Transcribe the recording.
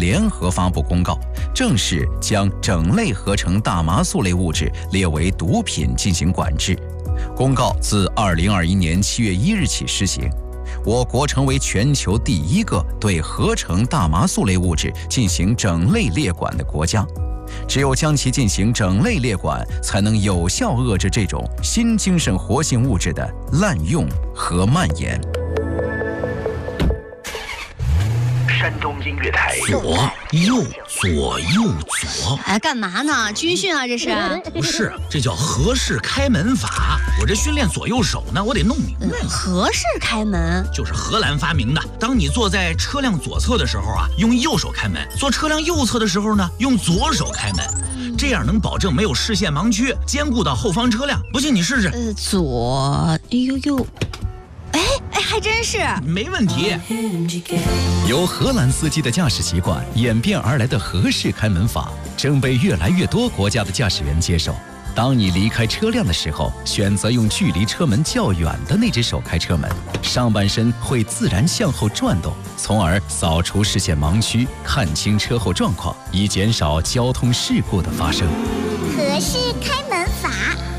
联合发布公告，正式将整类合成大麻素类物质列为毒品进行管制。公告自2021年7月1日起施行。我国成为全球第一个对合成大麻素类物质进行整类列管的国家。只有将其进行整类列管，才能有效遏制这种新精神活性物质的滥用和蔓延。 山东音乐台， 左右左右左。 哎，干嘛呢？军训啊，这是？ 不是，这叫合适开门法。我这训练左右手呢，我得弄明白了。 合适开门就是荷兰发明的。当你坐在车辆左侧的时候啊，用右手开门；坐车辆右侧的时候呢，用左手开门。这样能保证没有视线盲区，兼顾到后方车辆。不信你试试。 左右。哎，还真是没问题。 由荷兰司机的驾驶习惯演变而来的合适开门法，正被越来越多国家的驾驶员接受。当你离开车辆的时候，选择用距离车门较远的那只手开车门，上半身会自然向后转动，从而扫除视线盲区，看清车后状况，以减少交通事故的发生。 合适